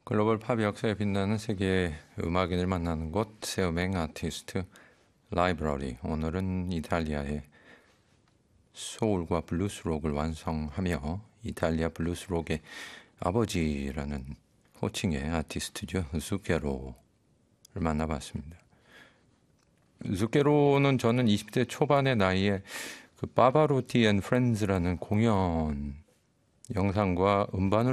글로벌 팝 역사에 빛나는 세계의 음악인을 만나는 곳, 새음행 아티스트 라이브러리. 오늘은 이탈리아의 소울과 블루스록을 완성하며 이탈리아 블루스록의 아버지라는 호칭의 아티스트죠. zucchero를 만나봤습니다. zucchero는 저는 20대 초반의 나이에 그 바바로티 앤 프렌즈라는 공연 영상과 음반을